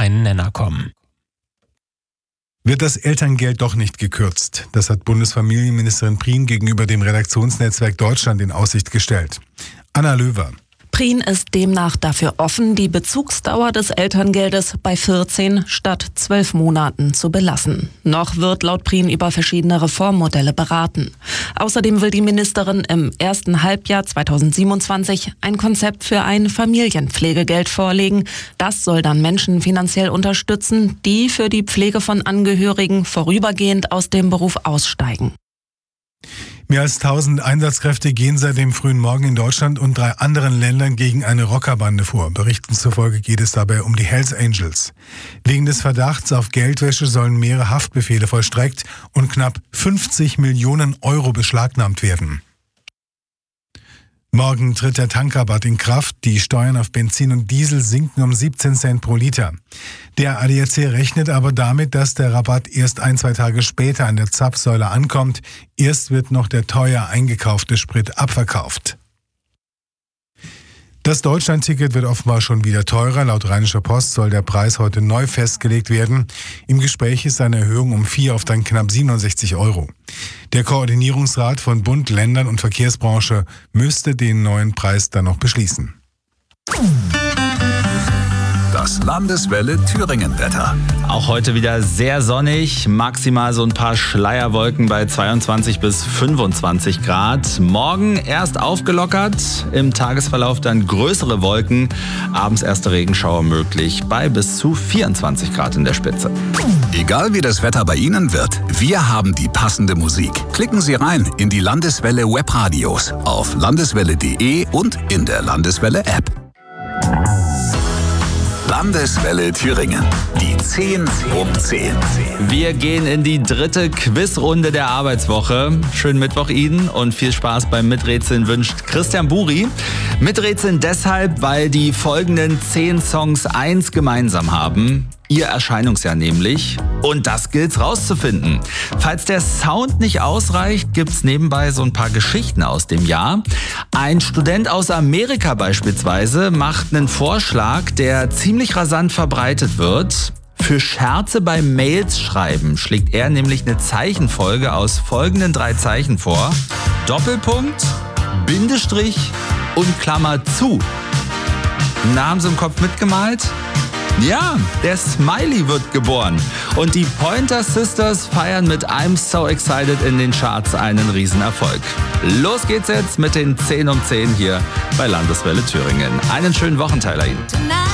einen Nenner kommen. Wird das Elterngeld doch nicht gekürzt? Das hat Bundesfamilienministerin Prien gegenüber dem Redaktionsnetzwerk Deutschland in Aussicht gestellt. Anna Löwer. Prien ist demnach dafür offen, die Bezugsdauer des Elterngeldes bei 14 statt 12 Monaten zu belassen. Noch wird laut Prien über verschiedene Reformmodelle beraten. Außerdem will die Ministerin im ersten Halbjahr 2027 ein Konzept für ein Familienpflegegeld vorlegen. Das soll dann Menschen finanziell unterstützen, die für die Pflege von Angehörigen vorübergehend aus dem Beruf aussteigen. Mehr als 1000 Einsatzkräfte gehen seit dem frühen Morgen in Deutschland und 3 anderen Ländern gegen eine Rockerbande vor. Berichten zufolge geht es dabei um die Hells Angels. Wegen des Verdachts auf Geldwäsche sollen mehrere Haftbefehle vollstreckt und knapp 50 Millionen Euro beschlagnahmt werden. Morgen tritt der Tankrabatt in Kraft. Die Steuern auf Benzin und Diesel sinken um 17 Cent pro Liter. Der ADAC rechnet aber damit, dass der Rabatt erst 1-2 Tage später an der Zapfsäule ankommt. Erst wird noch der teuer eingekaufte Sprit abverkauft. Das Deutschlandticket wird offenbar schon wieder teurer. Laut Rheinischer Post soll der Preis heute neu festgelegt werden. Im Gespräch ist eine Erhöhung um 4 auf dann knapp 67 Euro. Der Koordinierungsrat von Bund, Ländern und Verkehrsbranche müsste den neuen Preis dann noch beschließen. Das Landeswelle Thüringen-Wetter. Auch heute wieder sehr sonnig, maximal so ein paar Schleierwolken bei 22 bis 25 Grad. Morgen erst aufgelockert, im Tagesverlauf dann größere Wolken, abends erste Regenschauer möglich bei bis zu 24 Grad in der Spitze. Egal wie das Wetter bei Ihnen wird, wir haben die passende Musik. Klicken Sie rein in die Landeswelle Webradios auf landeswelle.de und in der Landeswelle App. Landeswelle Thüringen. Die 10 um 10. Wir gehen in die 3. Quizrunde der Arbeitswoche. Schönen Mittwoch Ihnen und viel Spaß beim Miträtseln wünscht Christian Buri. Miträtseln deshalb, weil die folgenden 10 Songs eins gemeinsam haben. Ihr Erscheinungsjahr nämlich. Und das gilt's rauszufinden. Falls der Sound nicht ausreicht, gibt's nebenbei so ein paar Geschichten aus dem Jahr. Ein Student aus Amerika beispielsweise macht einen Vorschlag, der ziemlich rasant verbreitet wird. Für Scherze beim Mails schreiben schlägt er nämlich eine Zeichenfolge aus folgenden 3 Zeichen vor. Doppelpunkt, Bindestrich und Klammer zu. Namen Sie im Kopf mitgemalt? Ja, der Smiley wird geboren. Und die Pointer Sisters feiern mit I'm So Excited in den Charts einen Riesenerfolg. Los geht's jetzt mit den 10 um 10 hier bei Landeswelle Thüringen. Einen schönen Wochenteiler Ihnen.